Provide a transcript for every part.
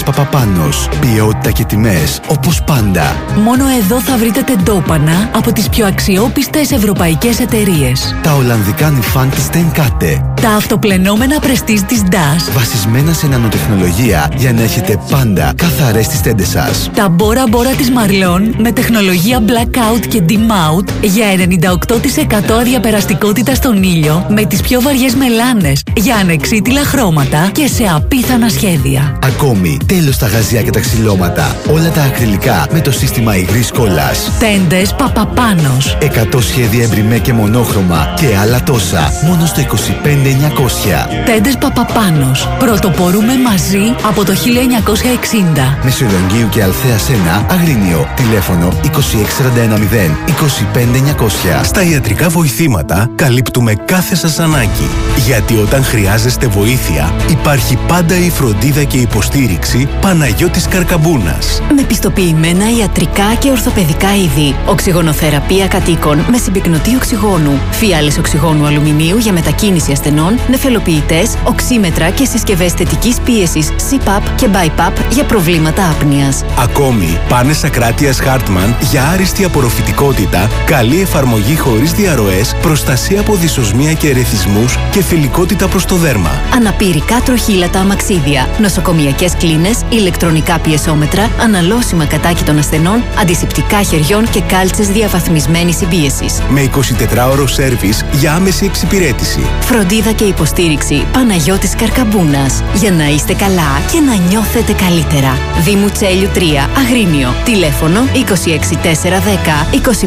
Τέντες Παπαπάνος. Ποιότητα και τιμές όπως πάντα. Μόνο εδώ θα βρείτε τεντόπανα από τις πιο αξιόπιστες ευρωπαϊκές εταιρείες. Τα ολλανδικά νιφάν της Tenkate. Τα αυτοπλενόμενα πρεστίζ της DAS. Βασισμένα σε νανοτεχνολογία για να έχετε πάντα καθαρές τις τέντες σας. Τα μπόρα μπόρα της Marlon με τεχνολογία blackout και dim out για 98% αδιαπεραστικότητα στον ήλιο με τις πιο βαριές μελάνες για ανεξίτηλα χρώματα και σε απίθανα σχέδια. Ακόμη, τέλος τα γαζιά και τα ξυλώματα. Όλα τα ακριλικά με το σύστημα υγρής κόλλας. Τέντες Παπαπάνος. 100 σχέδια εμπριμέ και μονόχρωμα και άλλα τόσα. Μόνο στο 25.900. Τέντες Παπαπάνος. Πρωτοπορούμε μαζί από το 1960. Μεσολογγίου και Αλθέας 1, Αγρίνιο. Τηλέφωνο 26410 25900. Στα ιατρικά βοηθήματα καλύπτουμε κάθε σας ανάγκη. Γιατί όταν χρειάζεστε βοήθεια, υπάρχει πάντα η φροντίδα και υποστήριξη Παναγιώτης Καρκαμπούνας. Με πιστοποιημένα ιατρικά και ορθοπαιδικά είδη. Οξυγονοθεραπεία κατοίκων με συμπυκνωτή οξυγόνου. Φιάλες οξυγόνου αλουμινίου για μετακίνηση ασθενών, νεφελοποιητές, οξύμετρα και συσκευές θετικής πίεσης CPAP και BiPAP για προβλήματα άπνοιας. Ακόμη, πάνες ακράτειας Hartmann για άριστη απορροφητικότητα, καλή εφαρμογή χωρίς διαρροές, προστασία από δυσοσμία και ερεθισμούς και φιλικότητα προς το δέρμα. Αναπηρικά τροχύλατα αμαξίδια, νοσοκομιακές κλίνες, ηλεκτρονικά πιεσόμετρα, αναλώσιμα κατάκι των ασθενών, αντισηπτικά χεριών και κάλτσες διαβαθμισμένης συμπίεσης. Με 24ωρο σέρβις για άμεση εξυπηρέτηση. Φροντίδα και υποστήριξη Παναγιώτης Καρκαμπούνας. Για να είστε καλά και να νιώθετε καλύτερα. Δήμου Τσέλιου 3, Αγρίνιο. Τηλέφωνο 26410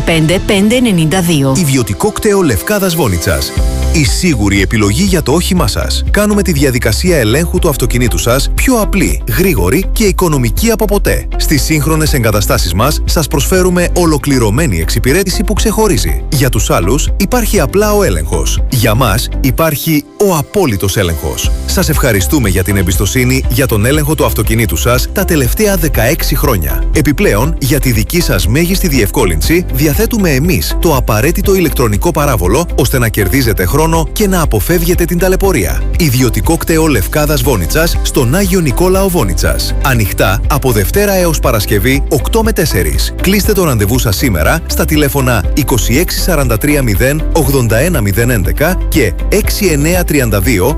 25592. Ιδιωτικό κτέο Λευκάδας Βόνιτσας. Η σίγουρη επιλογή για το όχημά σας. Κάνουμε τη διαδικασία ελέγχου του αυτοκινήτου σας πιο απλή, γρήγορη και οικονομική από ποτέ. Στις σύγχρονες εγκαταστάσεις μας σας προσφέρουμε ολοκληρωμένη εξυπηρέτηση που ξεχωρίζει. Για τους άλλους υπάρχει απλά ο έλεγχος. Για μας υπάρχει ο απόλυτος έλεγχος. Σας ευχαριστούμε για την εμπιστοσύνη για τον έλεγχο του αυτοκινήτου σας τα τελευταία 16 χρόνια. Επιπλέον, για τη δική σας μέγιστη διευκόλυνση, διαθέτουμε εμείς το απαραίτητο ηλεκτρονικό παράβολο ώστε να κερδίζετε χρόνο και να αποφεύγετε την ταλαιπωρία. Ιδιωτικό κτέο Λευκάδας Βόνιτσας στον Άγιο Νικόλαο Βόνιτσας. Ανοιχτά από Δευτέρα έως Παρασκευή 8 με 4. Κλείστε το ραντεβού σας σήμερα στα τηλέφωνα 26430 81011 και 6932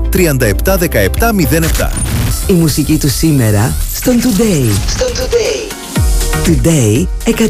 371707. Η μουσική του σήμερα στον Today. Today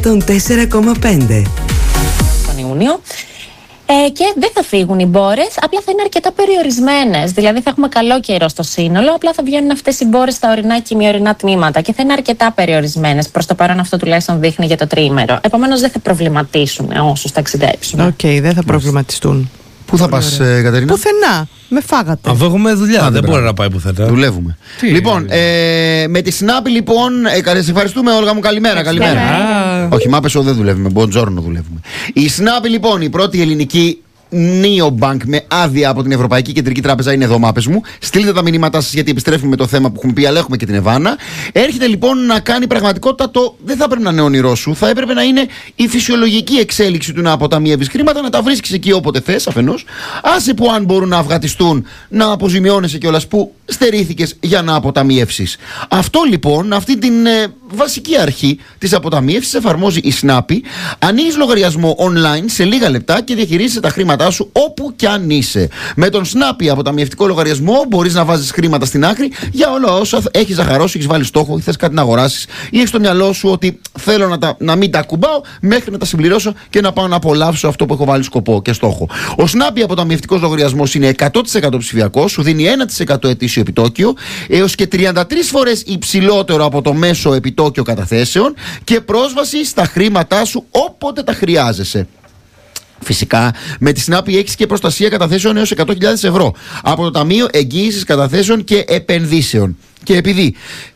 104,5. Τον Ιούνιο. Και δεν θα φύγουν οι μπόρες, απλά θα είναι αρκετά περιορισμένες. Δηλαδή θα έχουμε καλό καιρό στο σύνολο, απλά θα βγαίνουν αυτές οι μπόρες στα ορεινά και ημιορεινά τμήματα και θα είναι αρκετά περιορισμένες. Προς το παρόν αυτό τουλάχιστον δείχνει για το τριήμερο. Επομένως δεν θα προβληματίσουν όσους ταξιδέψουν. Οκ, δεν θα προβληματιστούν. Πού θα πας, Κατερίνα? Πουθενά. Με φάγατε. Αφού έχουμε δουλειά, δεν μπορεί να πάει πουθενά. Δουλεύουμε. Λοιπόν, με τη Snap λοιπόν. Σε ευχαριστούμε, Όλγα μου. Καλημέρα. Όχι, μάπεσο δεν δουλεύουμε. Μποντζόρνο δουλεύουμε. Η Snap λοιπόν, η πρώτη ελληνική Neobank με άδεια από την Ευρωπαϊκή Κεντρική Τράπεζα είναι εδώ, μάπες μου. Στείλτε τα μηνύματά σας γιατί επιστρέφουμε με το θέμα που έχουμε πει, αλλά έχουμε και την Εβάνα. Έρχεται λοιπόν να κάνει πραγματικότητα το. Δεν θα έπρεπε να είναι όνειρό σου, θα έπρεπε να είναι η φυσιολογική εξέλιξη του να αποταμιεύεις χρήματα, να τα βρίσκεις εκεί όποτε θες αφενός. Άσε που αν μπορούν να αυγατιστούν, να αποζημιώνεσαι κιόλας που στερήθηκες για να αποταμιεύσεις. Αυτό λοιπόν, αυτή την βασική αρχή της αποταμίευσης εφαρμόζει η Snappy. Ανοίγεις λογαριασμό online σε λίγα λεπτά και διαχειρίζεσαι τα χρήματά σου όπου κι αν είσαι. Με τον Snappy αποταμιευτικό λογαριασμό μπορείς να βάζεις χρήματα στην άκρη για όλα όσα έχεις ζαχαρώσει, έχεις βάλει στόχο, θες κάτι να αγοράσεις ή έχεις στο μυαλό σου ότι θέλω να μην τα ακουμπάω μέχρι να τα συμπληρώσω και να πάω να απολαύσω αυτό που έχω βάλει σκοπό και στόχο. Ο Snappy αποταμιευτικός λογαριασμός είναι 100% ψηφιακός, σου δίνει 1% ετήσιο επιτόκιο, έως και 33 φορές υψηλότερο από το μέσο επιτόκιο καταθέσεων και πρόσβαση στα χρήματά σου όποτε τα χρειάζεσαι. Φυσικά, με τη Snappy έχεις και προστασία καταθέσεων έως 100.000 ευρώ από το Ταμείο Εγγύησης Καταθέσεων και Επενδύσεων. Και επειδή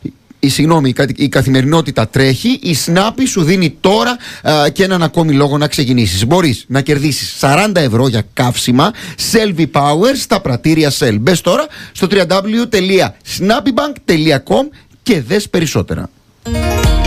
η καθημερινότητα τρέχει, η Snappy σου δίνει τώρα και έναν ακόμη λόγο να ξεκινήσεις. Μπορείς να κερδίσεις 40 ευρώ για καύσιμα Selvi Power στα πρατήρια Shell. Μπες τώρα στο www.snappybank.com και δες περισσότερα.